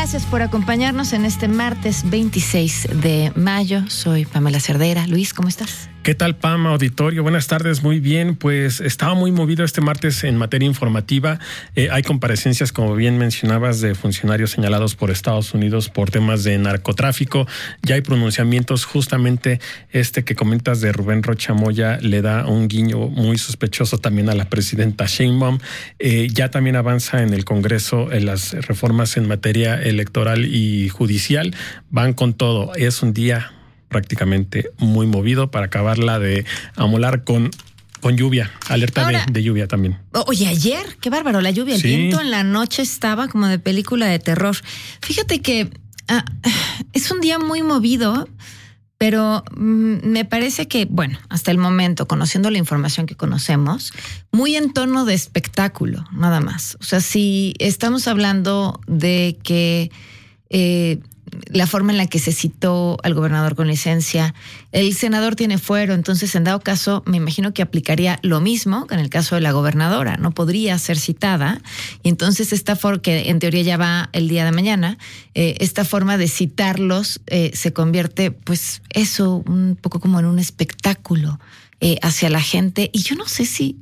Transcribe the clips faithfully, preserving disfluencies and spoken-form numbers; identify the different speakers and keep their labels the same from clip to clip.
Speaker 1: Gracias por acompañarnos en este martes veintiséis de mayo. Soy Pamela Cerdeira. Luis, ¿cómo estás?
Speaker 2: ¿Qué tal, Pam, auditorio? Buenas tardes, muy bien. Pues estaba muy movido este martes en materia informativa. Eh, hay comparecencias, como bien mencionabas, de funcionarios señalados por Estados Unidos por temas de narcotráfico. Ya hay pronunciamientos, justamente este que comentas de Rubén Rocha Moya le da un guiño muy sospechoso también a la presidenta Sheinbaum. Eh, ya también avanza en el Congreso en las reformas en materia electoral y judicial. Van con todo. Es un día prácticamente muy movido para acabarla de amolar con, con lluvia, alerta Ahora, de, de lluvia también.
Speaker 1: Oye, ayer, qué bárbaro, la lluvia, el sí. viento en la noche estaba como de película de terror. Fíjate que ah, es un día muy movido, pero mm, me parece que, bueno, hasta el momento, conociendo la información que conocemos, muy en tono de espectáculo, nada más. O sea, si estamos hablando de que eh, la forma en la que se citó al gobernador con licencia, el senador tiene fuero, entonces en dado caso me imagino que aplicaría lo mismo que en el caso de la gobernadora, no podría ser citada, y entonces esta forma, que en teoría ya va el día de mañana, eh, esta forma de citarlos eh, se convierte, pues eso, un poco como en un espectáculo eh, hacia la gente, y yo no sé si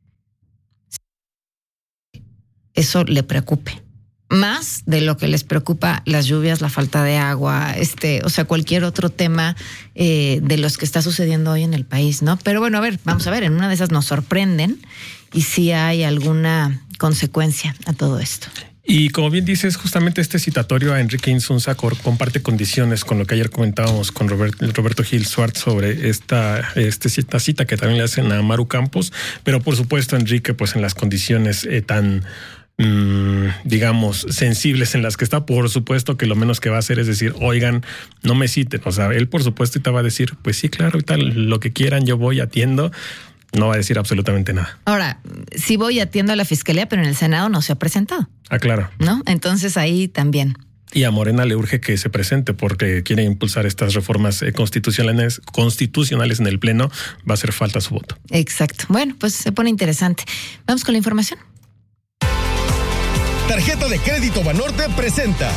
Speaker 1: eso le preocupe. Más de lo que les preocupa las lluvias, la falta de agua, este, o sea, cualquier otro tema eh, de los que está sucediendo hoy en el país, ¿no? Pero bueno, a ver, vamos a ver, en una de esas nos sorprenden y si hay alguna consecuencia a todo esto.
Speaker 2: Y como bien dices, justamente este citatorio a Enrique Insunza comparte condiciones con lo que ayer comentábamos con Robert, Roberto Gil Suárez sobre esta, este, esta cita que también le hacen a Maru Campos, pero por supuesto Enrique, pues en las condiciones eh, tan... Mm, digamos, sensibles en las que está, por supuesto que lo menos que va a hacer es decir, oigan, no me citen. O sea, él por supuesto te va a decir, pues sí, claro, y tal, lo que quieran, yo voy, atiendo. No va a decir absolutamente nada.
Speaker 1: Ahora, sí voy, atiendo a la fiscalía, pero en el Senado no se ha presentado.
Speaker 2: Ah, claro.
Speaker 1: ¿No? Entonces ahí también.
Speaker 2: Y a Morena le urge que se presente porque quiere impulsar estas reformas constitucionales, constitucionales en el Pleno. Va a hacer falta su voto.
Speaker 1: Exacto. Bueno, pues se pone interesante. Vamos con la información.
Speaker 3: Tarjeta de Crédito Banorte presenta.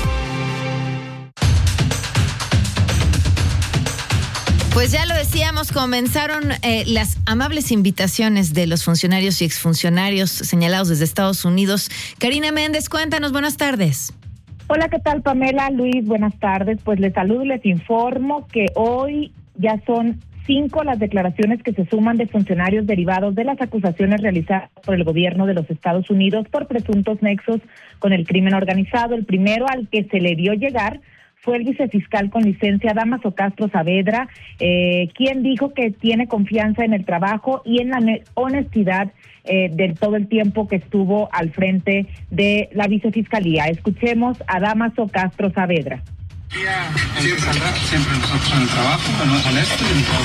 Speaker 1: Pues ya lo decíamos, comenzaron eh, las amables invitaciones de los funcionarios y exfuncionarios señalados desde Estados Unidos. Karina Méndez, cuéntanos, buenas tardes.
Speaker 4: Hola, ¿qué tal, Pamela? Luis, buenas tardes. Pues les saludo y les informo que hoy ya son cinco las declaraciones que se suman de funcionarios derivados de las acusaciones realizadas por el gobierno de los Estados Unidos por presuntos nexos con el crimen organizado. El primero al que se le vio llegar fue el vicefiscal con licencia Dámaso Castro Saavedra, eh, quien dijo que tiene confianza en el trabajo y en la honestidad eh, de todo el tiempo que estuvo al frente de la vicefiscalía. Escuchemos a Dámaso Castro Saavedra.
Speaker 5: Siempre, siempre nosotros en el trabajo, honesto y en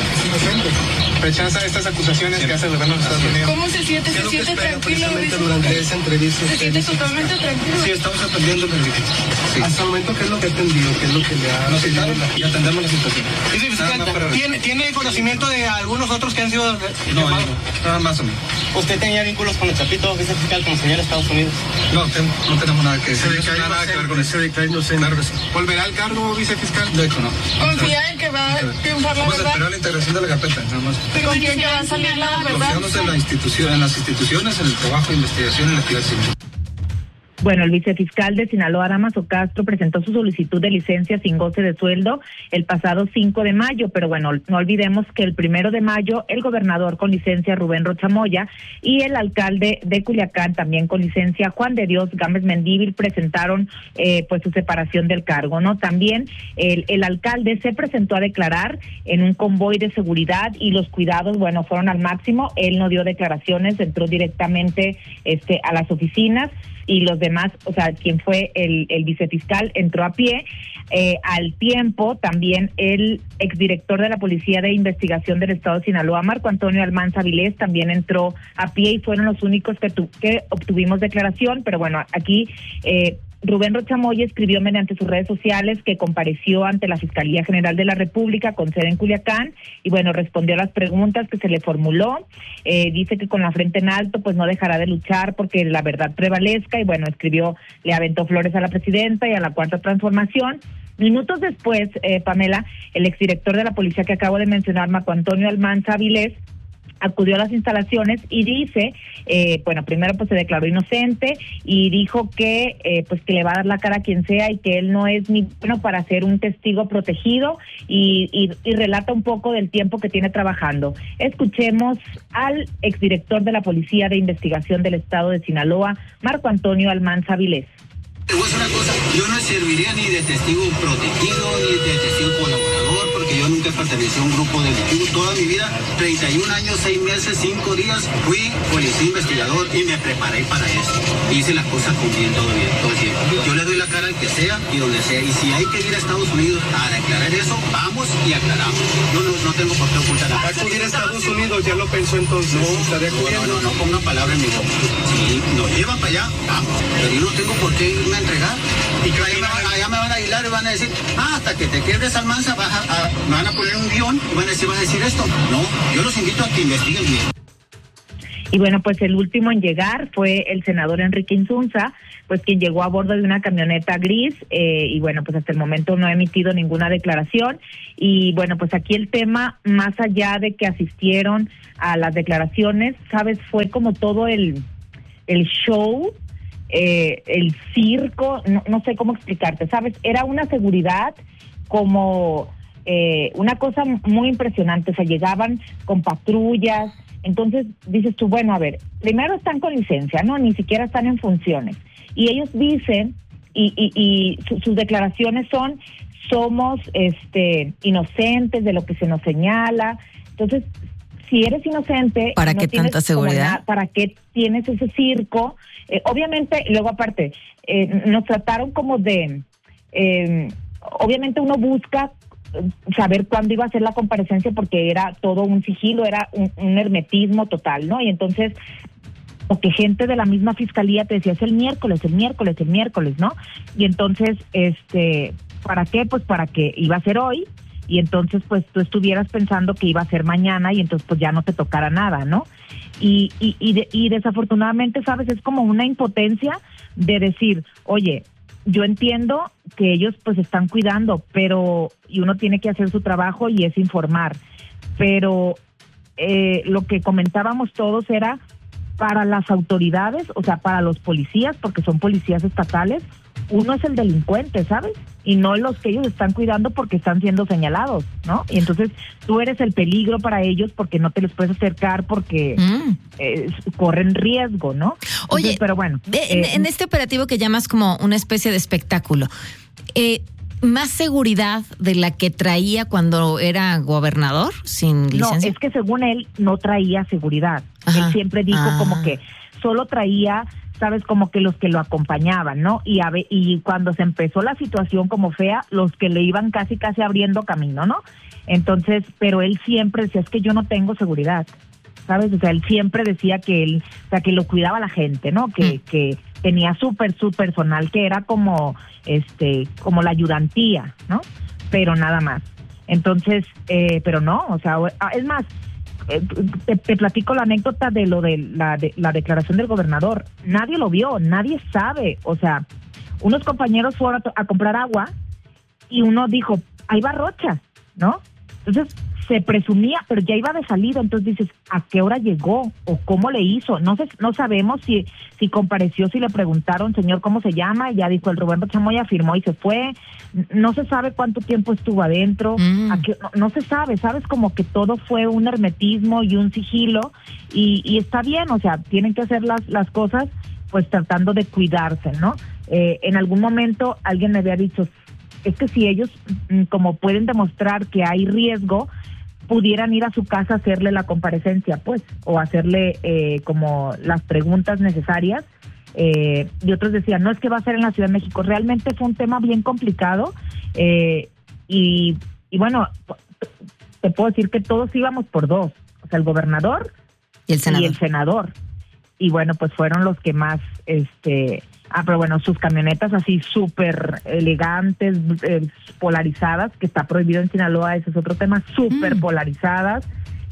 Speaker 5: todo. ¿Rechaza estas acusaciones que hace el gobierno de Estados Unidos?
Speaker 6: ¿Cómo se siente? ¿Se siente tranquilo?
Speaker 5: Durante esa entrevista.
Speaker 6: ¿Se siente totalmente tranquilo?
Speaker 5: Sí, estamos atendiendo el sí. Hasta el momento, ¿qué es lo que ha atendido? ¿Qué es lo que le ha... Nos citaron y atendemos la situación.
Speaker 6: Sí, fiscal, ¿tiene, ¿Tiene conocimiento de algunos otros que han sido...?
Speaker 5: No, nada más o menos.
Speaker 6: ¿Usted tenía vínculos con el Chapito, vicefiscal, como señala Estados Unidos?
Speaker 5: No, no tenemos nada que decir. No tenemos nada que ver con eso. No sé. Claro que sí. ¿Volverá al cargo, vicefiscal? De hecho, no.
Speaker 6: ¿Confía en que va a triunfar la
Speaker 5: Vamos
Speaker 6: verdad?
Speaker 5: a esperar la integración de la carpeta, nada más.
Speaker 6: ¿Confía en que va a salir la verdad?
Speaker 5: Confiamos en la institución, en las instituciones, en el trabajo de investigación y en la actividad civil.
Speaker 4: Bueno, el vicefiscal de Sinaloa, Dámaso Castro, presentó su solicitud de licencia sin goce de sueldo el pasado cinco de mayo, pero bueno, no olvidemos que el primero de mayo el gobernador con licencia, Rubén Rocha Moya, y el alcalde de Culiacán, también con licencia, Juan de Dios Gámez Mendívil, presentaron eh, pues su separación del cargo, ¿no? También el, el alcalde se presentó a declarar en un convoy de seguridad y los cuidados, bueno, fueron al máximo. Él no dio declaraciones, entró directamente este a las oficinas, y los demás, o sea, quien fue el, el vicefiscal entró a pie. Eh, al tiempo, también el exdirector de la Policía de Investigación del Estado de Sinaloa, Marco Antonio Almanza Vilés, también entró a pie y fueron los únicos que, tu, que obtuvimos declaración, pero bueno, aquí... Eh, Rubén Rocha Moya escribió mediante sus redes sociales que compareció ante la Fiscalía General de la República con sede en Culiacán y bueno, respondió a las preguntas que se le formuló. Eh, dice que con la frente en alto pues no dejará de luchar porque la verdad prevalezca y bueno, escribió, le aventó flores a la presidenta y a la Cuarta Transformación. Minutos después, eh, Pamela, el exdirector de la policía que acabo de mencionar, Marco Antonio Almanza Avilés, acudió a las instalaciones y dice, eh, bueno, primero pues se declaró inocente y dijo que eh, pues que le va a dar la cara a quien sea y que él no es ni bueno para ser un testigo protegido y, y, y relata un poco del tiempo que tiene trabajando. Escuchemos al exdirector de la Policía de Investigación del Estado de Sinaloa, Marco Antonio Almanza Avilés.
Speaker 7: Te voy a decir una cosa, yo no serviría ni de testigo protegido ni de testigo colaborador porque yo nunca pertenecí a un grupo delictivo. Toda mi vida, treinta y un años, seis meses, cinco días, fui policía investigador y me preparé para eso. Hice las cosas con bien todo bien, todo el tiempo. Yo le doy la cara al que sea y donde sea. Y si hay que ir a Estados Unidos a declarar eso, vamos y aclaramos. Yo no, no tengo por qué ocultar nada.
Speaker 6: Acudir a Estados Unidos, ya lo pensó entonces.
Speaker 7: No, no, no, no ponga palabra en mi boca. Si nos llevan para allá, vamos. Pero yo no tengo por qué irme a entregar. Y que allá, allá me van a aislar y van a decir, ah, hasta que te quedes Almanza, vas a, a, me van a poner un guión y van a decir, vas a decir esto. No, yo los invito a que investiguen bien.
Speaker 4: Y bueno, pues el último en llegar fue el senador Enrique Insunza, pues quien llegó a bordo de una camioneta gris eh, y bueno, pues hasta el momento no ha emitido ninguna declaración. Y bueno, pues aquí el tema, más allá de que asistieron a las declaraciones, sabes, fue como todo el, el show, eh, el circo, no, no sé cómo explicarte, sabes, era una seguridad como eh, una cosa muy impresionante, o sea, llegaban con patrullas. Entonces dices tú, bueno, a ver, primero están con licencia, ¿no? Ni siquiera están en funciones. Y ellos dicen, y, y, y su, sus declaraciones son, somos este inocentes de lo que se nos señala. Entonces, si eres inocente...
Speaker 1: ¿Para
Speaker 4: no
Speaker 1: qué tanta seguridad?
Speaker 4: Nada, ¿para qué tienes ese circo? Eh, obviamente, luego aparte, eh, nos trataron como de... Eh, obviamente uno busca saber cuándo iba a ser la comparecencia porque era todo un sigilo, era un, un hermetismo total, ¿no? Y entonces, porque gente de la misma fiscalía te decía, es el miércoles, el miércoles, el miércoles, ¿no? Y entonces, este, ¿para qué? Pues para que iba a ser hoy, y entonces pues tú estuvieras pensando que iba a ser mañana y entonces pues ya no te tocara nada, ¿no? Y, y, y, de, y desafortunadamente, ¿sabes? Es como una impotencia de decir, oye, yo entiendo que ellos pues están cuidando, pero y uno tiene que hacer su trabajo y es informar, pero eh, lo que comentábamos todos era para las autoridades, o sea, para los policías, porque son policías estatales, uno es el delincuente, ¿sabes? Y no los que ellos están cuidando porque están siendo señalados, ¿no? Y entonces tú eres el peligro para ellos porque no te les puedes acercar porque mm. eh, corren riesgo, ¿no? Entonces,
Speaker 1: oye,
Speaker 4: pero bueno.
Speaker 1: En, eh, en este operativo que llamas como una especie de espectáculo, eh, ¿más seguridad de la que traía cuando era gobernador sin licencia?
Speaker 4: No, es que según él no traía seguridad. Ajá. Él siempre dijo ah. como que solo traía... sabes, como que los que lo acompañaban, ¿no? Y a ver, y cuando se empezó la situación como fea, los que le iban casi casi abriendo camino, ¿no? Entonces, pero él siempre decía, es que yo no tengo seguridad, ¿sabes? O sea, él siempre decía que él, o sea, que lo cuidaba la gente, ¿no? Que, mm. que tenía súper, su personal, que era como, este, como la ayudantía, ¿no? Pero nada más. Entonces, eh, pero no, o sea, es más, Te, te platico la anécdota de lo de la, de la declaración del gobernador. Nadie lo vio, nadie sabe. O sea, unos compañeros fueron a, a comprar agua y uno dijo, ahí va Rocha, ¿no? Entonces se presumía, pero ya iba de salida. Entonces dices, ¿a qué hora llegó? ¿O cómo le hizo? No sé, no sabemos si si compareció, si le preguntaron, señor, ¿cómo se llama? Y ya dijo, el Rubén Rocha Moya firmó y se fue. No se sabe cuánto tiempo estuvo adentro. Mm. ¿A qué? No, no se sabe, ¿sabes? Como que todo fue un hermetismo y un sigilo. Y, y está bien, o sea, tienen que hacer las, las cosas pues tratando de cuidarse, ¿no? Eh, en algún momento alguien me había dicho, es que si ellos como pueden demostrar que hay riesgo, pudieran ir a su casa a hacerle la comparecencia, pues, o hacerle eh, como las preguntas necesarias. Eh, y otros decían, no, es que va a ser en la Ciudad de México. Realmente fue un tema bien complicado eh, y, y bueno, te puedo decir que todos íbamos por dos, o sea, el gobernador
Speaker 1: y el senador.
Speaker 4: Y, el senador. Y bueno, pues fueron los que más este Ah, pero bueno, sus camionetas así súper elegantes, eh, polarizadas, que está prohibido en Sinaloa, ese es otro tema, súper mm. polarizadas.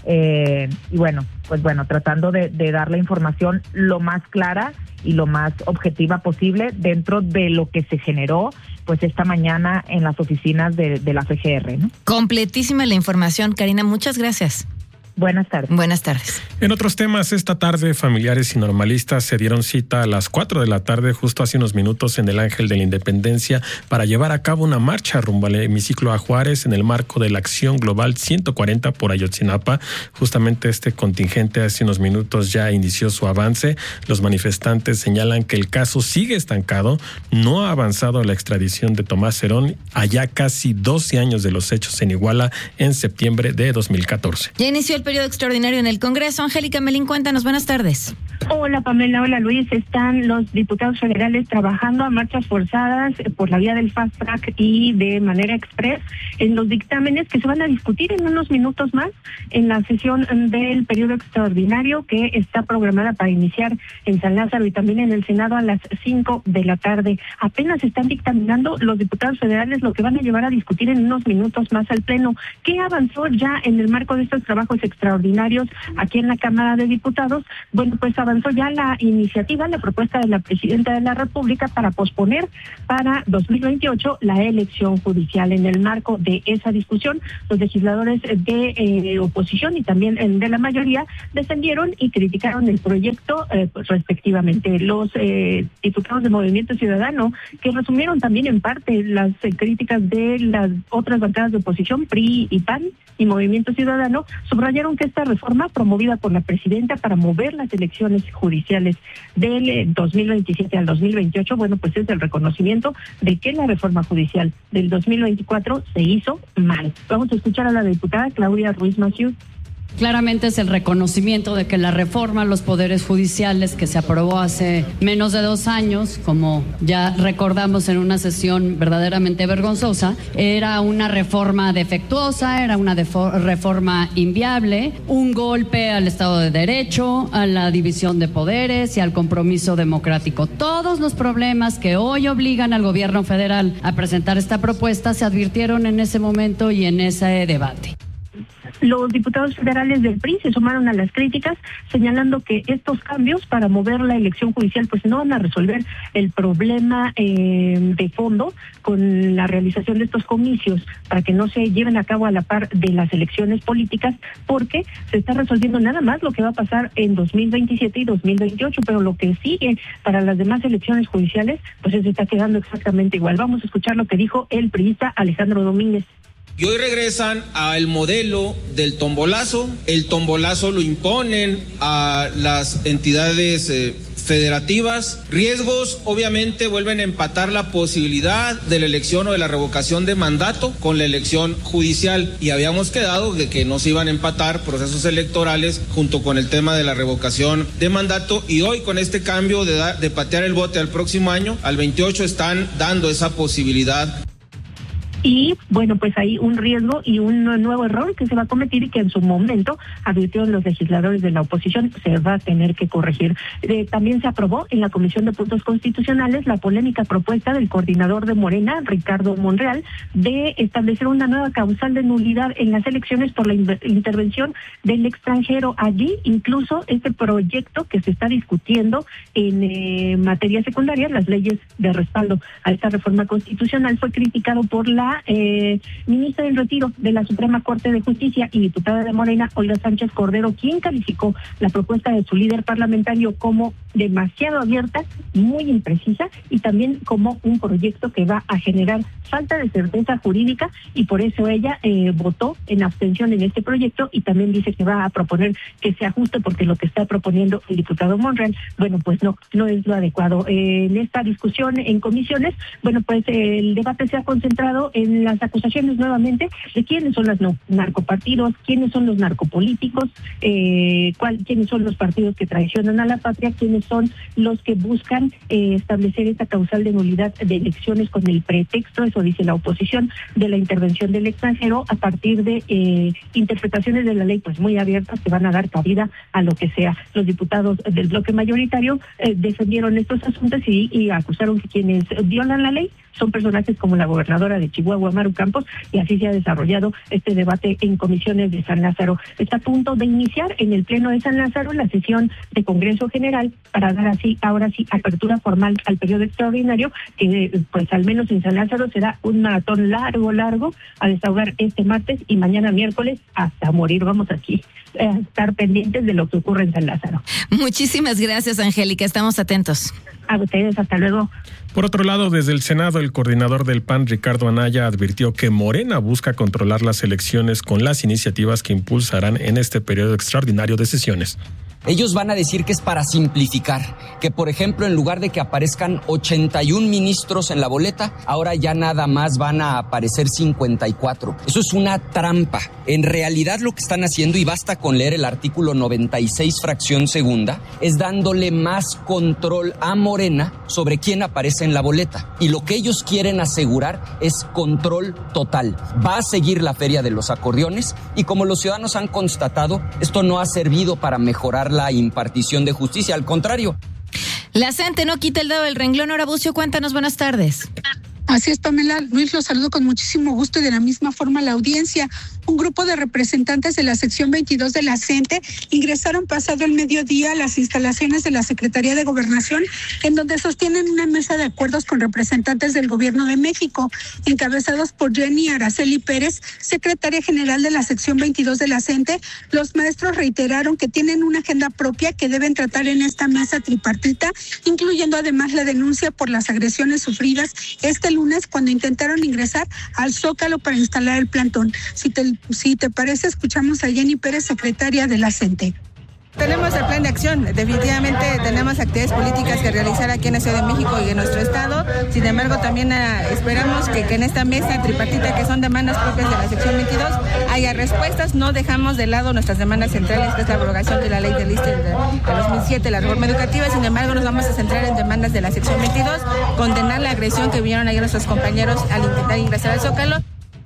Speaker 4: Eh, y bueno, pues bueno, tratando de, de dar la información lo más clara y lo más objetiva posible dentro de lo que se generó pues esta mañana en las oficinas de, de la F G R, ¿no?
Speaker 1: Completísima la información, Karina, muchas gracias.
Speaker 4: Buenas tardes.
Speaker 1: Buenas tardes.
Speaker 2: En otros temas, esta tarde, familiares y normalistas se dieron cita a las cuatro de la tarde, justo hace unos minutos, en el Ángel de la Independencia, para llevar a cabo una marcha rumbo al hemiciclo a Juárez en el marco de la Acción Global ciento cuarenta por Ayotzinapa. Justamente este contingente hace unos minutos ya inició su avance. Los manifestantes señalan que el caso sigue estancado, no ha avanzado la extradición de Tomás Herón a ya casi doce años de los hechos en Iguala en septiembre de dos mil catorce.
Speaker 1: Ya inició el periodo extraordinario en el Congreso. Angélica Melín, cuéntanos, buenas tardes.
Speaker 8: Hola Pamela, hola Luis. Están los diputados federales trabajando a marchas forzadas por la vía del fast track y de manera express en los dictámenes que se van a discutir en unos minutos más en la sesión del periodo extraordinario que está programada para iniciar en San Lázaro y también en el Senado a las cinco de la tarde. Apenas están dictaminando los diputados federales lo que van a llevar a discutir en unos minutos más al Pleno. ¿Qué avanzó ya en el marco de estos trabajos extraordinarios aquí en la Cámara de Diputados? Bueno, pues avanzó ya la iniciativa, la propuesta de la Presidenta de la República para posponer para dos mil veintiocho la elección judicial. En el marco de esa discusión, los legisladores de eh, oposición y también de la mayoría defendieron y criticaron el proyecto eh, pues, respectivamente. Los eh, diputados de Movimiento Ciudadano, que resumieron también en parte las eh, críticas de las otras bancadas de oposición, P R I y P A N y Movimiento Ciudadano, subrayaron que esta reforma promovida por la Presidenta para mover las elecciones judiciales del eh, dos mil veintisiete al dos mil veintiocho, bueno, pues es el reconocimiento de que la reforma judicial del dos mil veinticuatro se hizo mal. Vamos a escuchar a la diputada Claudia Ruiz Massieu.
Speaker 9: Claramente es el reconocimiento de que la reforma a los poderes judiciales que se aprobó hace menos de dos años, como ya recordamos en una sesión verdaderamente vergonzosa, era una reforma defectuosa, era una defo- reforma inviable, un golpe al Estado de Derecho, a la división de poderes y al compromiso democrático. Todos los problemas que hoy obligan al gobierno federal a presentar esta propuesta se advirtieron en ese momento y en ese debate.
Speaker 8: Los diputados federales del P R I se sumaron a las críticas, señalando que estos cambios para mover la elección judicial pues no van a resolver el problema eh, de fondo con la realización de estos comicios para que no se lleven a cabo a la par de las elecciones políticas, porque se está resolviendo nada más lo que va a pasar en dos mil veintisiete y dos mil veintiocho, pero lo que sigue para las demás elecciones judiciales pues se está quedando exactamente igual. Vamos a escuchar lo que dijo el priista Alejandro Domínguez.
Speaker 10: Y hoy regresan al modelo del tombolazo. El tombolazo lo imponen a las entidades eh, federativas. Riesgos, obviamente, vuelven a empatar la posibilidad de la elección o de la revocación de mandato con la elección judicial. Y habíamos quedado de que no se iban a empatar procesos electorales junto con el tema de la revocación de mandato. Y hoy, con este cambio de, da- de patear el bote al próximo año, al veintiocho, están dando esa posibilidad.
Speaker 8: Y bueno, pues hay un riesgo y un nuevo error que se va a cometer y que en su momento advirtieron los legisladores de la oposición se va a tener que corregir. Eh, también se aprobó en la Comisión de Puntos Constitucionales la polémica propuesta del coordinador de Morena, Ricardo Monreal, de establecer una nueva causal de nulidad en las elecciones por la in- intervención del extranjero. Allí incluso este proyecto que se está discutiendo en eh, materia secundaria, las leyes de respaldo a esta reforma constitucional, fue criticado por la Eh, ministra en retiro de la Suprema Corte de Justicia y diputada de Morena, Olga Sánchez Cordero, quien calificó la propuesta de su líder parlamentario como demasiado abierta, muy imprecisa y también como un proyecto que va a generar falta de certeza jurídica, y por eso ella eh, votó en abstención en este proyecto y también dice que va a proponer que se ajuste, porque lo que está proponiendo el diputado Monreal, bueno, pues no, no es lo adecuado. Eh, en esta discusión en comisiones, bueno, pues eh, el debate se ha concentrado en en las acusaciones nuevamente de quiénes son los no, narcopartidos, quiénes son los narcopolíticos, eh, cuál, quiénes son los partidos que traicionan a la patria, quiénes son los que buscan eh, establecer esta causal de nulidad de elecciones con el pretexto eso dice la oposición, de la intervención del extranjero a partir de eh, interpretaciones de la ley pues muy abiertas que van a dar cabida a lo que sea. Los diputados del bloque mayoritario eh, defendieron estos asuntos y, y acusaron que quienes violan la ley son personajes como la gobernadora de Chihuahua, Maru Campos, y así se ha desarrollado este debate en comisiones de San Lázaro. Está a punto de iniciar en el Pleno de San Lázaro la sesión de Congreso General para dar así, ahora sí, apertura formal al periodo extraordinario, que pues al menos en San Lázaro será un maratón largo, largo, a desahogar este martes y mañana miércoles hasta morir. Vamos aquí a estar pendientes de lo que ocurre en San Lázaro.
Speaker 1: Muchísimas gracias, Angélica. Estamos atentos.
Speaker 8: A ustedes, hasta luego.
Speaker 2: Por otro lado, desde el Senado, el coordinador del P A N, Ricardo Anaya, advirtió que Morena busca controlar las elecciones con las iniciativas que impulsarán en este periodo extraordinario de sesiones.
Speaker 11: Ellos van a decir que es para simplificar, que por ejemplo en lugar de que aparezcan ochenta y un ministros en la boleta, ahora ya nada más van a aparecer cincuenta y cuatro. Eso es una trampa. En realidad lo que están haciendo, y basta con leer el artículo noventa y seis fracción segunda, es dándole más control a Morena sobre quién aparece en la boleta. Y lo que ellos quieren asegurar es control total. Va a seguir la feria de los acordeones y como los ciudadanos han constatado, esto no ha servido para mejorar la impartición de justicia, al contrario.
Speaker 1: La gente no quita el dedo del renglón. Ahora, Bucio, cuéntanos, buenas tardes.
Speaker 12: Así es, Pamela. Luis, los saludo con muchísimo gusto y de la misma forma la audiencia. Un grupo de representantes de la sección veintidós de la C E N T E ingresaron pasado el mediodía a las instalaciones de la Secretaría de Gobernación, en donde sostienen una mesa de acuerdos con representantes del Gobierno de México, encabezados por Jenny Araceli Pérez, secretaria general de la sección veintidós de la C E N T E. Los maestros reiteraron que tienen una agenda propia que deben tratar en esta mesa tripartita, incluyendo además la denuncia por las agresiones sufridas este lunes cuando intentaron ingresar al Zócalo para instalar el plantón. Si te, si te parece, escuchamos a Jenny Pérez, secretaria de la C E N T E.
Speaker 13: Tenemos el plan de acción, definitivamente tenemos actividades políticas que realizar aquí en la Ciudad de México y en nuestro estado. Sin embargo, también uh, esperamos que, que en esta mesa tripartita, que son demandas propias de la sección veintidós, haya respuestas. No dejamos de lado nuestras demandas centrales, que es la abrogación de la ley del I S S S T E de, de dos mil siete, la reforma educativa. Sin embargo, nos vamos a centrar en demandas de la sección veintidós, condenar la agresión que vieron ayer nuestros compañeros al intentar ingresar al Zócalo.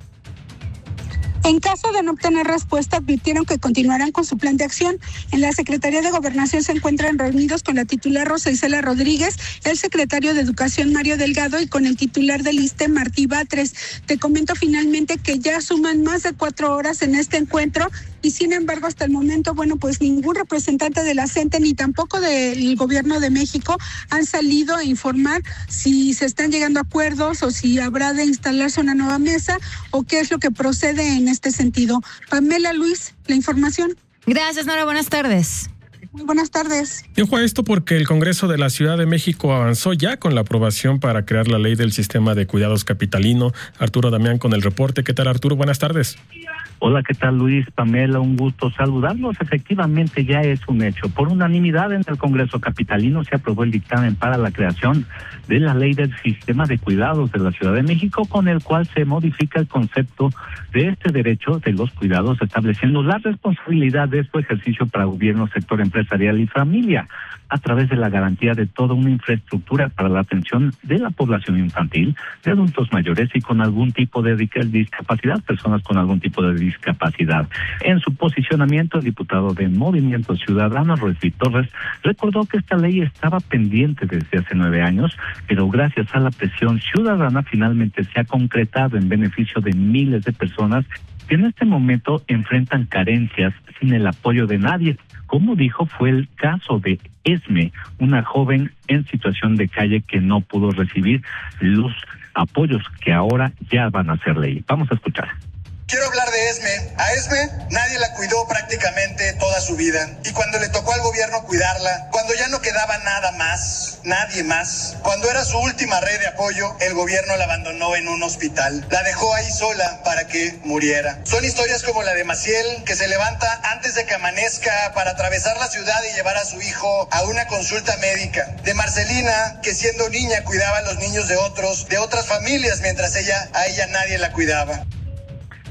Speaker 12: En caso de no obtener respuesta, advirtieron que continuarán con su plan de acción. En la Secretaría de Gobernación se encuentran reunidos con la titular Rosa Isela Rodríguez, el secretario de Educación Mario Delgado y con el titular del I S S S T E Martí Batres. Te comento finalmente que ya suman más de cuatro horas en este encuentro y sin embargo hasta el momento, bueno, pues ningún representante de la C E N T E ni tampoco del Gobierno de México han salido a informar si se están llegando a acuerdos o si habrá de instalarse una nueva mesa o qué es lo que procede en este sentido. Pamela, Luis, la información.
Speaker 1: Gracias, Nora, buenas tardes.
Speaker 12: Muy buenas tardes.
Speaker 2: Y ojo a esto porque el Congreso de la Ciudad de México avanzó ya con la aprobación para crear la ley del sistema de cuidados capitalino. Arturo Damián con el reporte. ¿Qué tal, Arturo? Buenas tardes.
Speaker 14: Hola, ¿qué tal, Luis? Pamela, un gusto saludarlos. Efectivamente, ya es un hecho. Por unanimidad en el Congreso capitalino se aprobó el dictamen para la creación de la ley del sistema de cuidados de la Ciudad de México, con el cual se modifica el concepto de este derecho de los cuidados, estableciendo la responsabilidad de su ejercicio para gobierno, sector empresarial y familia, a través de la garantía de toda una infraestructura para la atención de la población infantil, de adultos mayores y con algún tipo de discapacidad, personas con algún tipo de discapacidad. En su posicionamiento, el diputado de Movimiento Ciudadano, Ruiz Torres, recordó que esta ley estaba pendiente desde hace nueve años, pero gracias a la presión ciudadana finalmente se ha concretado en beneficio de miles de personas que en este momento enfrentan carencias sin el apoyo de nadie. Como dijo, fue el caso de Esme, una joven en situación de calle que no pudo recibir los apoyos que ahora ya van a ser ley. Vamos a escuchar.
Speaker 15: Quiero hablar de Esme. A Esme nadie la cuidó prácticamente toda su vida. Y cuando le tocó al gobierno cuidarla, cuando ya no quedaba nada más, nadie más, cuando era su última red de apoyo, el gobierno la abandonó en un hospital. La dejó ahí sola para que muriera. Son historias como la de Maciel, que se levanta antes de que amanezca para atravesar la ciudad y llevar a su hijo a una consulta médica. De Marcelina, que siendo niña cuidaba a los niños de otros, de otras familias, mientras ella, a ella nadie la cuidaba.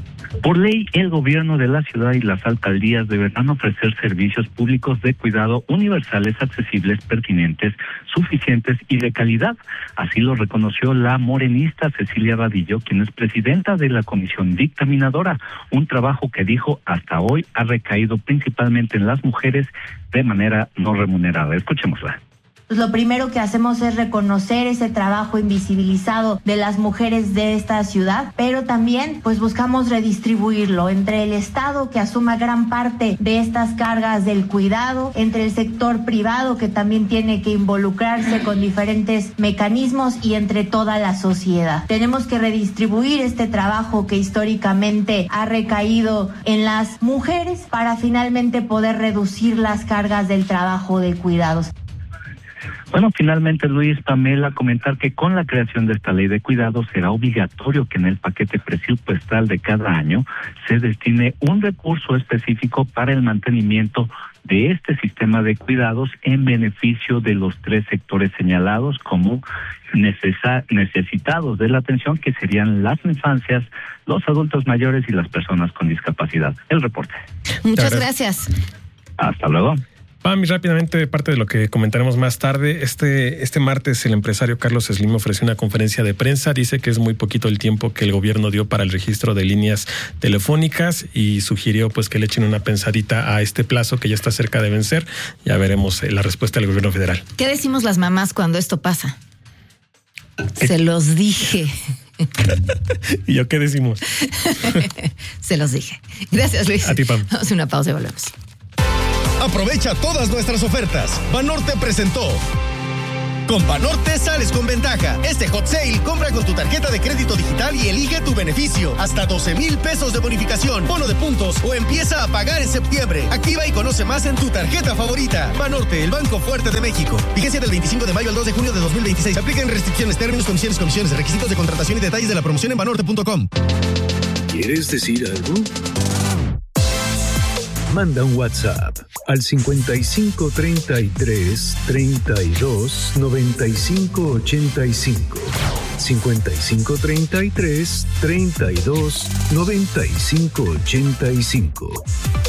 Speaker 14: Por ley, el gobierno de la ciudad y las alcaldías deberán ofrecer servicios públicos de cuidado universales, accesibles, pertinentes, suficientes y de calidad. Así lo reconoció la morenista Cecilia Vadillo, quien es presidenta de la comisión dictaminadora, un trabajo que dijo hasta hoy ha recaído principalmente en las mujeres de manera no remunerada. Escuchémosla.
Speaker 16: Pues lo primero que hacemos es reconocer ese trabajo invisibilizado de las mujeres de esta ciudad, pero también pues buscamos redistribuirlo entre el Estado, que asuma gran parte de estas cargas del cuidado, entre el sector privado, que también tiene que involucrarse con diferentes mecanismos, y entre toda la sociedad. Tenemos que redistribuir este trabajo que históricamente ha recaído en las mujeres para finalmente poder reducir las cargas del trabajo de cuidados.
Speaker 14: Bueno, finalmente, Luis, Pamela, comentar que con la creación de esta ley de cuidados será obligatorio que en el paquete presupuestal de cada año se destine un recurso específico para el mantenimiento de este sistema de cuidados en beneficio de los tres sectores señalados como necesa- necesitados de la atención, que serían las infancias, los adultos mayores y las personas con discapacidad. El reporte.
Speaker 1: Muchas gracias.
Speaker 14: Hasta luego.
Speaker 2: Pam, y rápidamente, parte de lo que comentaremos más tarde, este, este martes el empresario Carlos Slim ofreció una conferencia de prensa, dice que es muy poquito el tiempo que el gobierno dio para el registro de líneas telefónicas y sugirió pues que le echen una pensadita a este plazo que ya está cerca de vencer. Ya veremos la respuesta del gobierno federal.
Speaker 1: ¿Qué decimos las mamás cuando esto pasa? Se los dije.
Speaker 2: ¿Y yo qué decimos?
Speaker 1: Se los dije. Gracias, Luis.
Speaker 2: A ti, Pam.
Speaker 1: Vamos a una pausa y volvemos.
Speaker 3: Aprovecha todas nuestras ofertas. Banorte presentó. Con Banorte sales con ventaja. Este hot sale, compra con tu tarjeta de crédito digital y elige tu beneficio. Hasta doce mil pesos de bonificación, bono de puntos o empieza a pagar en septiembre. Activa y conoce más en tu tarjeta favorita. Banorte, el banco fuerte de México. Vigencia del veinticinco de mayo al dos de junio de dos mil veintiséis. Aplican restricciones, términos, condiciones, comisiones, requisitos de contratación y detalles de la promoción en banorte punto com.
Speaker 17: ¿Quieres decir algo? Manda un WhatsApp al cincuenta y cinco treinta y tres treinta y dos noventa y cinco ochenta y cinco. cincuenta y cinco treinta y tres treinta y dos noventa y cinco ochenta y cinco.